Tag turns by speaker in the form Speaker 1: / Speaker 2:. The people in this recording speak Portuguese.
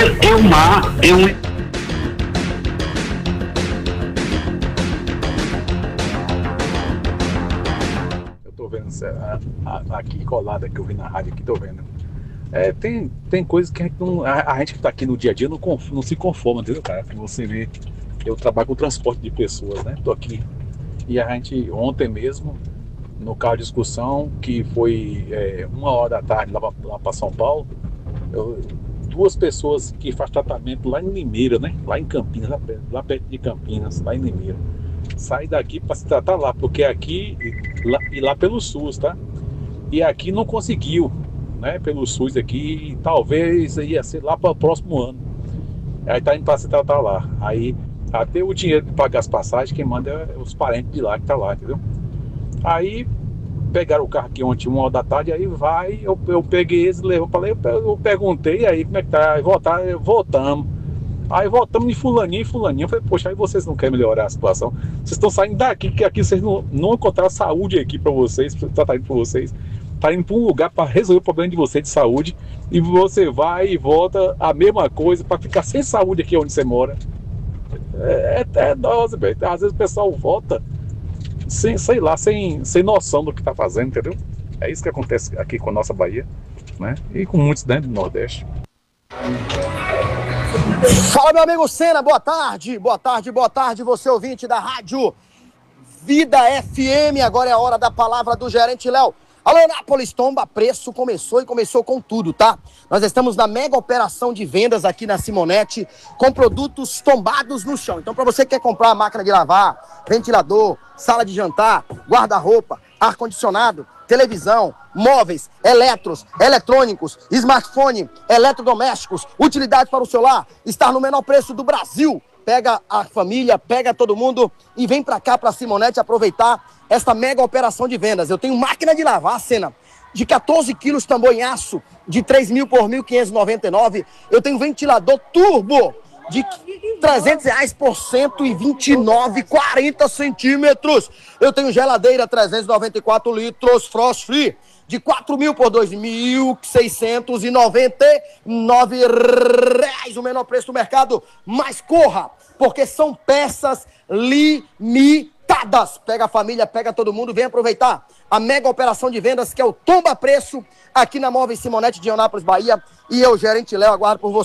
Speaker 1: é um mar, é um...
Speaker 2: Eu tô vendo aqui colada que eu vi na rádio aqui, tô vendo. Tem coisas que a gente que tá aqui no dia a dia não se conforma, entendeu, cara? Que você vê, eu trabalho com transporte de pessoas, né? Tô aqui. E a gente, ontem mesmo, no carro de discussão, que foi 1h da tarde lá para São Paulo, duas pessoas que fazem tratamento lá em Limeira, né? Lá em Campinas, lá perto de Campinas, lá em Limeira. Sai daqui para se tratar lá, porque aqui e lá pelo SUS, tá? E aqui não conseguiu, né? Pelo SUS aqui, talvez ia ser lá para o próximo ano. Aí tá indo para se tratar lá. Aí até o dinheiro de pagar as passagens, quem manda é os parentes de lá que tá lá, entendeu? Aí pegaram o carro aqui ontem, 1h da tarde, aí eu peguei eles, levou para lá, eu perguntei aí como é que tá, aí voltamos. Aí voltamos em fulaninho, eu falei, poxa, aí vocês não querem melhorar a situação? Vocês estão saindo daqui, que aqui vocês não encontraram saúde aqui para vocês, tratamento para vocês. Tá indo para um lugar para resolver o problema de vocês de saúde, e você vai e volta a mesma coisa para ficar sem saúde aqui onde você mora. Nossa, velho. Às vezes o pessoal volta sem noção do que tá fazendo, entendeu? É isso que acontece aqui com a nossa Bahia, né? E com muitos dentro do Nordeste.
Speaker 3: Fala, meu amigo Senna, boa tarde, você ouvinte da Rádio Vida FM. Agora é a hora da palavra do gerente Léo. Alô, Nápoles, tomba preço, começou com tudo, tá? Nós estamos na mega operação de vendas aqui na Simonete, com produtos tombados no chão. Então, para você que quer comprar máquina de lavar, ventilador, sala de jantar, guarda-roupa, ar-condicionado, televisão, móveis, eletrônicos, smartphone, eletrodomésticos, utilidades para o celular, estar no menor preço do Brasil. Pega a família, pega todo mundo e vem pra cá, pra Simonete, aproveitar esta mega operação de vendas. Eu tenho máquina de lavar, Senna, de 14 quilos, tambor em aço, de 3.000 por 1.599. Eu tenho ventilador turbo de R$300 por 129, 40 centímetros. Eu tenho geladeira 394 litros, frost free, de 4.000 por R$2.699, o menor preço do mercado. Mas corra, porque são peças limitadas. Pega a família, pega todo mundo, vem aproveitar a mega operação de vendas, que é o Tomba Preço, aqui na Móveis Simonete de Anápolis, Bahia. E eu, gerente Léo, aguardo por você.